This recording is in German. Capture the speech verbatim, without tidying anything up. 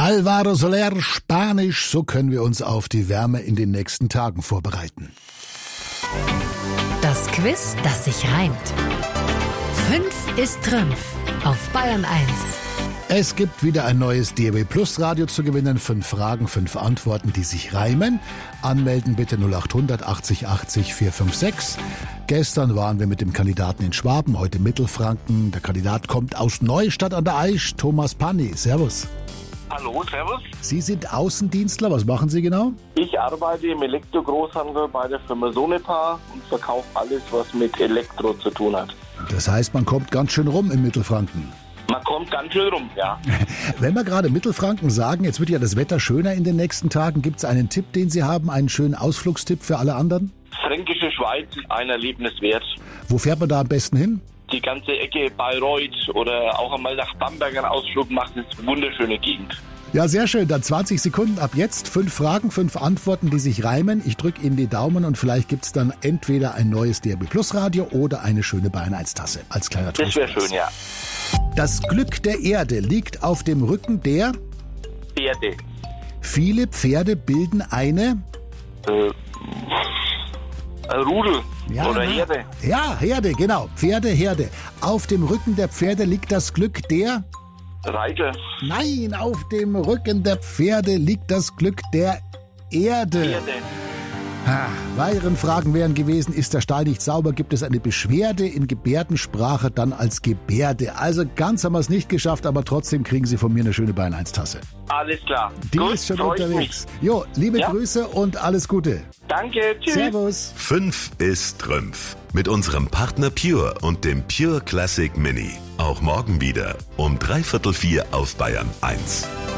Alvaro Soler, Spanisch, so können wir uns auf die Wärme in den nächsten Tagen vorbereiten. Das Quiz, das sich reimt. Fünf ist Trümpf auf Bayern eins. Es gibt wieder ein neues D A B Plus Radio zu gewinnen. Fünf Fragen, fünf Antworten, die sich reimen. Anmelden bitte null acht hundert achtzig achtzig vier fünf sechs. Gestern waren wir mit dem Kandidaten in Schwaben, heute Mittelfranken. Der Kandidat kommt aus Neustadt an der Aisch, Thomas Panni. Servus. Hallo, servus. Sie sind Außendienstler, was machen Sie genau? Ich arbeite im Elektro-Großhandel bei der Firma Sonepar und verkaufe alles, was mit Elektro zu tun hat. Das heißt, man kommt ganz schön rum in Mittelfranken. Man kommt ganz schön rum, ja. Wenn wir gerade Mittelfranken sagen, jetzt wird ja das Wetter schöner in den nächsten Tagen. Gibt es einen Tipp, den Sie haben, einen schönen Ausflugstipp für alle anderen? Fränkische Schweiz ist ein Erlebnis wert. Wo fährt man da am besten hin? Die ganze Ecke Bayreuth oder auch einmal nach Bamberg einen Ausflug macht, ist eine wunderschöne Gegend. Ja, sehr schön. Dann zwanzig Sekunden ab jetzt. Fünf Fragen, fünf Antworten, die sich reimen. Ich drücke Ihnen die Daumen und vielleicht gibt's dann entweder ein neues D A B Plus Radio oder eine schöne Bayern eins Tasse als kleiner Das wäre Trostpreis. schön, ja. Das Glück der Erde liegt auf dem Rücken der... Pferde. Viele Pferde bilden eine... Äh, ein Rudel Ja, oder na. Herde. Ja, Herde, genau. Pferde, Herde. Auf dem Rücken der Pferde liegt das Glück der... Reiter. Nein, auf dem Rücken der Pferde liegt das Glück der Erde. Pferde. Ha, weiteren Fragen wären gewesen, ist der Stall nicht sauber, gibt es eine Beschwerde in Gebärdensprache, dann als Gebärde. Also ganz haben wir es nicht geschafft, aber trotzdem kriegen Sie von mir eine schöne Bayern eins Tasse. Alles klar. Die Gut, ist schon freu ich unterwegs. Jo, liebe Ja. Grüße und alles Gute. mich. Danke, tschüss. Servus. Fünf ist Trümpf. Mit unserem Partner Pure und dem Pure Classic Mini. Auch morgen wieder um dreiviertel vier auf Bayern eins.